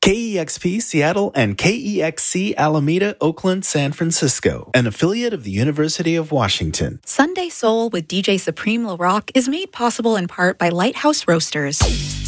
KEXP Seattle and KEXC Alameda, Oakland, San Francisco, an affiliate of the University of Washington. Sunday Soul with DJ Supreme LaRock is made possible in part by Lighthouse Roasters.